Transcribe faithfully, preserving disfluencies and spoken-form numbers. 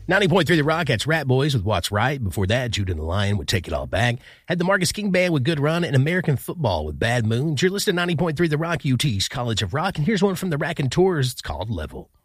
ninety point three The Rock, that's Rat Boys with What's Right. Before that, Judah and the Lion would Take It All Back. Had the Marcus King Band with Good Run and American Football with Bad Moons. You're listening to ninety point three The Rock, U T's College of Rock. And here's one from the Rack and Tours. It's called Level.